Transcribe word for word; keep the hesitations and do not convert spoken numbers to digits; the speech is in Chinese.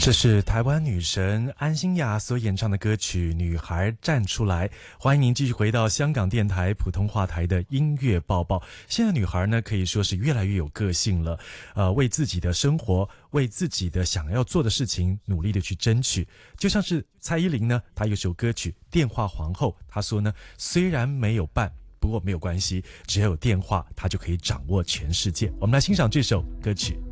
这是台湾女神安心亚所演唱的歌曲《女孩站出来》。欢迎您继续回到香港电台普通话台的音乐报报。现在女孩呢，可以说是越来越有个性了，呃，为自己的生活，为自己的想要做的事情，努力的去争取。就像是蔡依林呢，她有首歌曲《电话皇后》，她说呢，虽然没有伴，不过没有关系，只要有电话，她就可以掌握全世界。我们来欣赏这首歌曲。